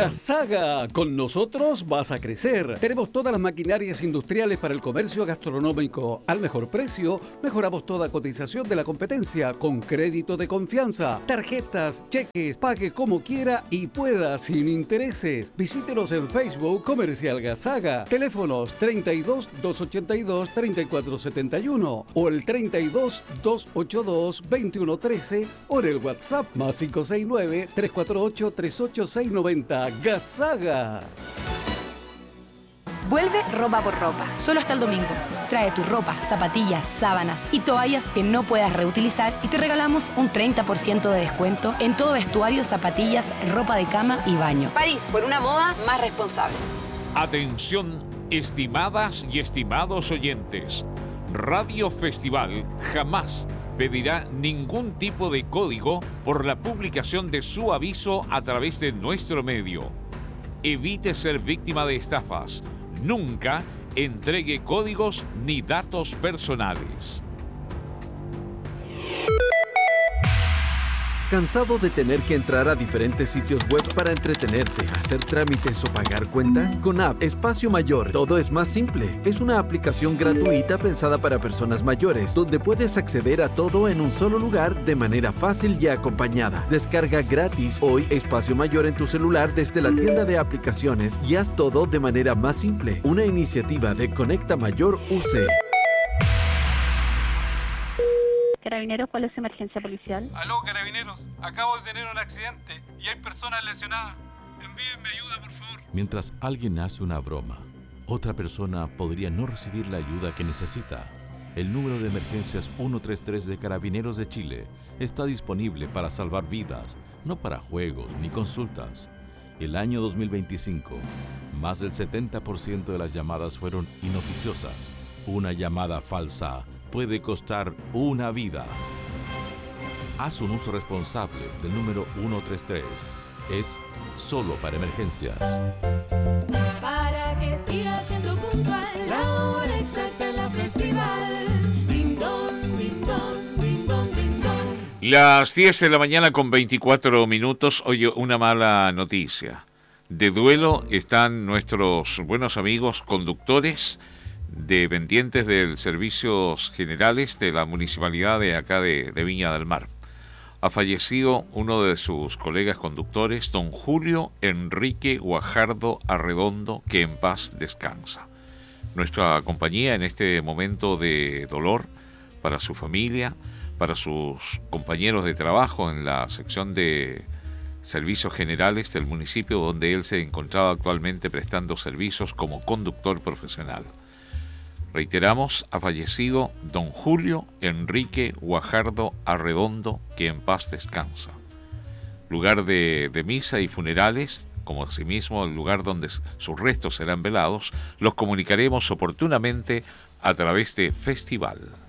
Gasaga, con nosotros vas a crecer. Tenemos todas las maquinarias industriales para el comercio gastronómico. Al mejor precio, mejoramos toda cotización de la competencia con crédito de confianza. Tarjetas, cheques, pague como quiera y pueda sin intereses. Visítenos en Facebook Comercial Gasaga. Teléfonos 32 282 3471 o el 32 282 2113 o en el WhatsApp más 569 348 38690. Gasaga. Vuelve Ropa por Ropa, solo hasta el domingo. Trae tu ropa, zapatillas, sábanas y toallas que no puedas reutilizar y te regalamos un 30% de descuento en todo vestuario, zapatillas, ropa de cama y baño. París, por una moda más responsable. Atención, estimadas y estimados oyentes. Radio Festival jamás pedirá ningún tipo de código por la publicación de su aviso a través de nuestro medio. Evite ser víctima de estafas. Nunca entregue códigos ni datos personales. ¿Cansado de tener que entrar a diferentes sitios web para entretenerte, hacer trámites o pagar cuentas? Con App Espacio Mayor, todo es más simple. Es una aplicación gratuita pensada para personas mayores, donde puedes acceder a todo en un solo lugar de manera fácil y acompañada. Descarga gratis hoy Espacio Mayor en tu celular desde la tienda de aplicaciones y haz todo de manera más simple. Una iniciativa de Conecta Mayor UC. Carabineros, ¿cuál es su emergencia policial? Aló, Carabineros. Acabo de tener un accidente y hay personas lesionadas. Envíenme ayuda, por favor. Mientras alguien hace una broma, otra persona podría no recibir la ayuda que necesita. El número de emergencias 133 de Carabineros de Chile está disponible para salvar vidas, no para juegos ni consultas. El año 2025, más del 70% de las llamadas fueron inoficiosas. Una llamada falsa puede costar una vida. Haz un uso responsable del número 133. Es solo para emergencias. Para que siga siendo puntual, la hora exacta en la festival. Ding dong, ding dong, ding dong, ding dong. Las 10 de la mañana con 24 minutos. Oye, una mala noticia. De duelo están nuestros buenos amigos conductores dependientes de servicios generales de la municipalidad de acá de Viña del Mar. Ha fallecido uno de sus colegas conductores, don Julio Enrique Guajardo Arredondo, que en paz descansa. Nuestra compañía en este momento de dolor para su familia, para sus compañeros de trabajo en la sección de servicios generales del municipio donde él se encontraba actualmente prestando servicios como conductor profesional. Reiteramos, ha fallecido don Julio Enrique Guajardo Arredondo, que en paz descansa. Lugar de misa y funerales, como asimismo el lugar donde sus restos serán velados, los comunicaremos oportunamente a través de Festival.